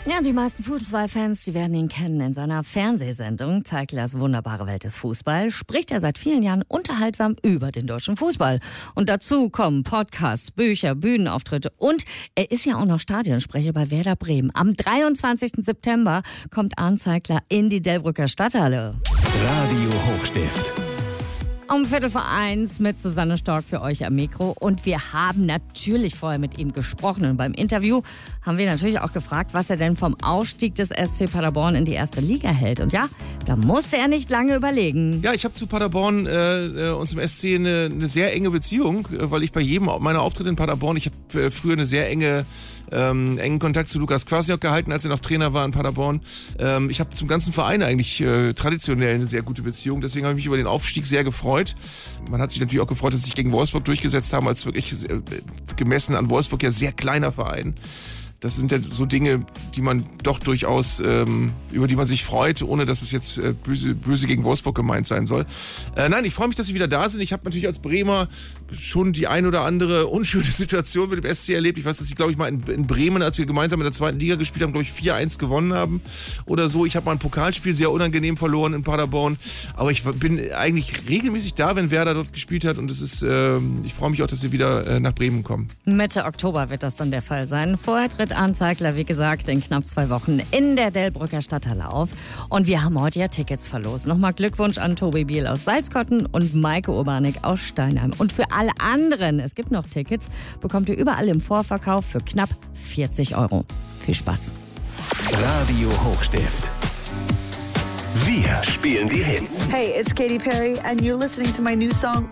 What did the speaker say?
Ja, die meisten Fußballfans, die werden ihn kennen. In seiner Fernsehsendung Zeiglers wunderbare Welt des Fußball spricht er seit vielen Jahren unterhaltsam über den deutschen Fußball. Und dazu kommen Podcasts, Bücher, Bühnenauftritte und er ist ja auch noch Stadionsprecher bei Werder Bremen. Am 23. September kommt Arndt Zeigler in die Delbrücker Stadthalle. Radio Hochstift. Um 1:45 mit Susanne Stork für euch am Mikro. Und wir haben natürlich vorher mit ihm gesprochen. Und beim Interview haben wir natürlich auch gefragt, was er denn vom Aufstieg des SC Paderborn in die erste Liga hält. Und ja, da musste er nicht lange überlegen. Ja, ich habe zu Paderborn und zum SC eine sehr enge Beziehung, weil ich bei jedem meiner Auftritte in Paderborn, ich habe früher eine sehr engen Kontakt zu Lukas Kwasniok gehalten, als er noch Trainer war in Paderborn. Ich habe zum ganzen Verein eigentlich traditionell eine sehr gute Beziehung. Deswegen habe ich mich über den Aufstieg sehr gefreut. Man hat sich natürlich auch gefreut, dass sie sich gegen Wolfsburg durchgesetzt haben, als wirklich gemessen an Wolfsburg ja sehr kleiner Verein. Das sind ja so Dinge, die man doch durchaus, über die man sich freut, ohne dass es jetzt böse gegen Wolfsburg gemeint sein soll. Nein, ich freue mich, dass sie wieder da sind. Ich habe natürlich als Bremer schon die ein oder andere unschöne Situation mit dem SC erlebt. Ich weiß, dass sie, glaube ich, mal in Bremen, als wir gemeinsam in der zweiten Liga gespielt haben, glaube ich 4-1 gewonnen haben oder so. Ich habe mal ein Pokalspiel sehr unangenehm verloren in Paderborn. Aber ich bin eigentlich regelmäßig da, wenn Werder dort gespielt hat. Und es ist, ich freue mich auch, dass sie wieder nach Bremen kommen. Mitte Oktober wird das dann der Fall sein. Vorher tritt Arndt Zeigler, wie gesagt, in knapp 2 Wochen in der Delbrücker Stadthalle auf. Und wir haben heute ja Tickets verlost. Nochmal Glückwunsch an Tobi Biel aus Salzkotten und Maike Urbanik aus Steinheim. Und für alle anderen, es gibt noch Tickets, bekommt ihr überall im Vorverkauf für knapp 40 €. Viel Spaß. Radio Hochstift. Wir spielen die Hits. Hey, it's Katy Perry and you're listening to my new song